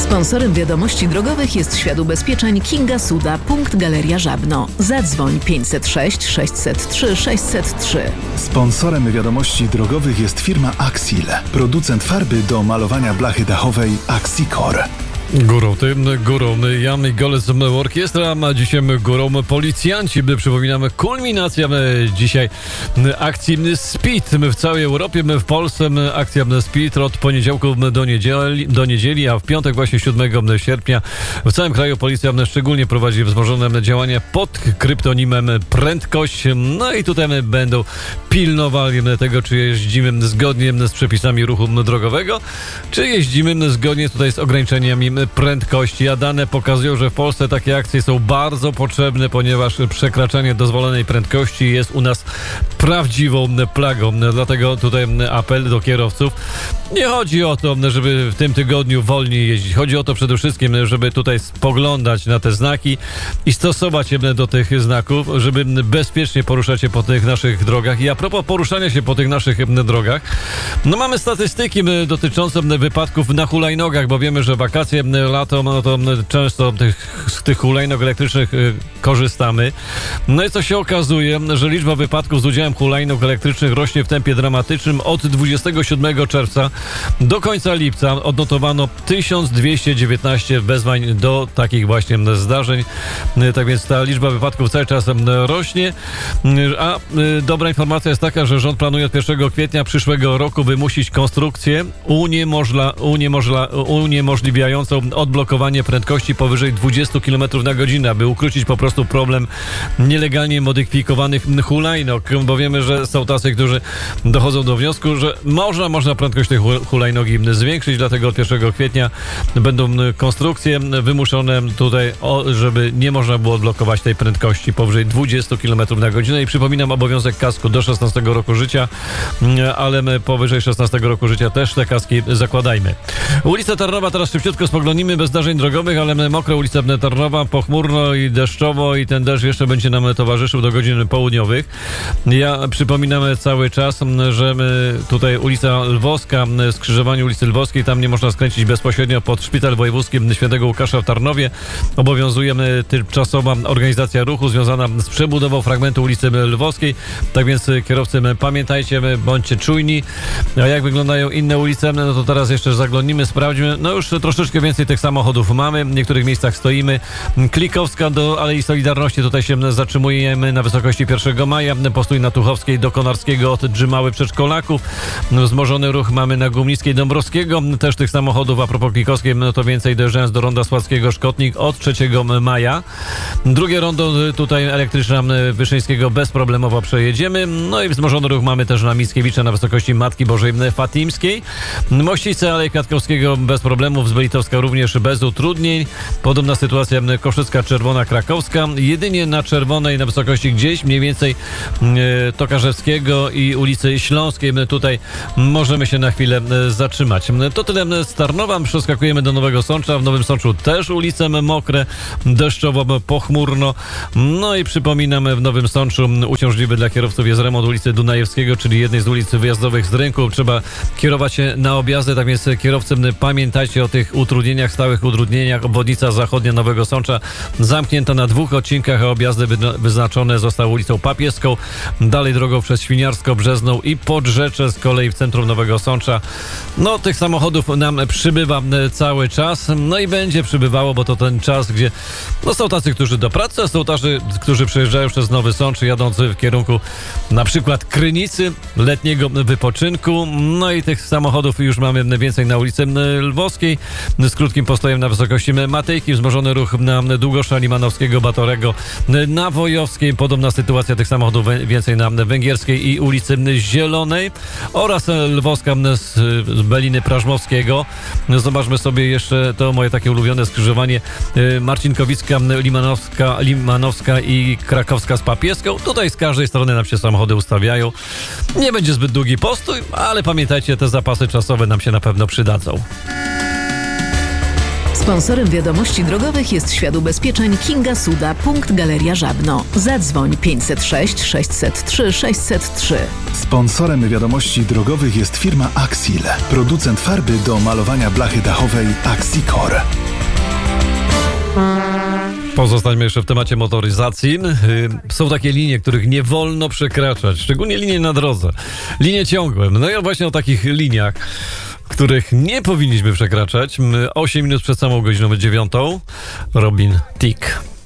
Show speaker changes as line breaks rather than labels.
Sponsorem wiadomości drogowych jest Świat Ubezpieczeń Kinga Suda, punkt Galeria Żabno. Zadzwoń 506 603 603.
Sponsorem wiadomości drogowych jest firma Axil, producent farby do malowania blachy dachowej Axicor.
Górą Jan Golec Orkiestra, a dzisiaj górą policjanci. Przypominamy, kulminacja dzisiaj akcji Speed w całej Europie, w Polsce akcja Speed od poniedziałku do niedzieli, a w piątek właśnie 7 sierpnia w całym kraju policja szczególnie prowadzi wzmożone działania pod kryptonimem Prędkość. No i tutaj będą pilnowali tego, czy jeździmy zgodnie z przepisami ruchu drogowego, czy jeździmy zgodnie tutaj z ograniczeniami prędkości, a dane pokazują, że w Polsce takie akcje są bardzo potrzebne, ponieważ przekraczanie dozwolonej prędkości jest u nas prawdziwą plagą. Dlatego tutaj apel do kierowców. Nie chodzi o to, żeby w tym tygodniu wolniej jeździć. Chodzi o to przede wszystkim, żeby tutaj spoglądać na te znaki i stosować się do tych znaków, żeby bezpiecznie poruszać się po tych naszych drogach. I a propos poruszania się po tych naszych drogach, mamy statystyki dotyczące wypadków na hulajnogach, bo wiemy, że wakacje, lato, to często z tych hulajnog elektrycznych korzystamy. No i co się okazuje, że liczba wypadków z udziałem hulajnog elektrycznych rośnie w tempie dramatycznym. Od 27 czerwca do końca lipca odnotowano 1219 wezwań do takich właśnie zdarzeń. Tak więc ta liczba wypadków cały czas rośnie. A dobra informacja jest taka, że rząd planuje od 1 kwietnia przyszłego roku wymusić konstrukcję uniemożliwiającą odblokowanie prędkości powyżej 20 km na godzinę, aby ukrócić po prostu problem nielegalnie modyfikowanych hulajnog, bo wiemy, że są tacy, którzy dochodzą do wniosku, że można prędkość tej hulajnogi zwiększyć, dlatego od 1 kwietnia będą konstrukcje wymuszone tutaj, żeby nie można było odblokować tej prędkości powyżej 20 km na godzinę. I przypominam, obowiązek kasku do 16 roku życia, ale my powyżej 16 roku życia też te kaski zakładajmy. Ulica Tarnowa, teraz szybciutko spoglądnimy, bez zdarzeń drogowych, ale mokra ulica Tarnowa, pochmurno i deszczowo i ten deszcz jeszcze będzie nam towarzyszył do godzin południowych. Ja przypominam cały czas, że tutaj ulica Lwowska, skrzyżowanie ulicy Lwowskiej, tam nie można skręcić bezpośrednio pod Szpital Wojewódzki Świętego Łukasza w Tarnowie. Obowiązuje tymczasowa organizacja ruchu związana z przebudową fragmentu ulicy Lwowskiej. Tak więc kierowcy, pamiętajcie, bądźcie czujni. A jak wyglądają inne ulice, no to teraz jeszcze zaglądnimy, sprawdźmy. No już troszeczkę więcej tych samochodów mamy. W niektórych miejscach stoimy. Klikowska do Alei Solidarności, tutaj się zatrzymujemy na wysokości 1 maja. Postój na Tuchowskiej do Konarskiego od Drzymały Przedszkolaków. Wzmożony ruch mamy na Gumnickiej Dąbrowskiego. Też tych samochodów, a propos Klikowskiej, no to więcej, dojeżdżając do ronda Sławskiego Szkotnik od 3 maja. Drugie rondo tutaj elektryczna Wyszyńskiego bezproblemowo przejedziemy. No i wzmożony ruch mamy też na Mickiewicza na wysokości Matki Bożej Fatimskiej. Mościce Alei Kwiatkowskiego bez problemów, Zbelitowska również bez utrudnień. Podobna sytuacja Koszycka Czerwona Krakowska. Jedynie na Czerwonej na wysokości gdzieś mniej więcej Tokarzewskiego i ulicy Śląskiej. Tutaj możemy się na chwilę zatrzymać. To tyle z Tarnowa. Przeskakujemy do Nowego Sącza. W Nowym Sączu też ulice mokre, deszczowo, pochmurno. No i przypominam, w Nowym Sączu uciążliwy dla kierowców jest remont ulicy Dunajewskiego, czyli jednej z ulic wyjazdowych z rynku. Trzeba kierować się na objazdy, tak więc kierowcy, pamiętajcie o tych utrudnieniach, stałych utrudnieniach. Obwodnica zachodnia Nowego Sącza zamknięta na 2 odcinkach, a objazdy wyznaczone zostały ulicą Papieską, dalej drogą przez Świniarsko-Brzezną i Podrzecze, z kolei w centrum Nowego Sącza. No, tych samochodów nam przybywa cały czas, no i będzie przybywało, bo to ten czas, gdzie są tacy, którzy do pracy, a są tacy, którzy przejeżdżają przez Nowy Sącz, jadąc w kierunku na przykład Krynicy, letniego wypoczynku. No i tych samochodów już mamy więcej na ulicy Lwowskiej, z krótkim postojem na wysokości Matejki, wzmożony ruch na Długosza, Limanowskiego, Batorego, na Wojowskiej. Podobna sytuacja tych samochodów więcej na Węgierskiej i ulicy Zielonej oraz Lwowska z Beliny Prażmowskiego. Zobaczmy sobie jeszcze to moje takie ulubione skrzyżowanie Marcinkowicka, Limanowska i Krakowska z Papieską. Tutaj z każdej strony nam się samochody ustawiają. Nie będzie zbyt długi postój, ale pamiętajcie, te zapasy czasowe nam się na pewno przydadzą.
Sponsorem wiadomości drogowych jest Świat Ubezpieczeń Kinga Suda, punkt Galeria Żabno. Zadzwoń 506 603 603.
Sponsorem wiadomości drogowych jest firma Axil, producent farby do malowania blachy dachowej Axicor.
Pozostańmy jeszcze w temacie motoryzacji. Są takie linie, których nie wolno przekraczać, szczególnie linie na drodze. Linie ciągłe. No ja właśnie o takich liniach, których nie powinniśmy przekraczać. 8 minut przed samą godziną 9. Robin Thicke.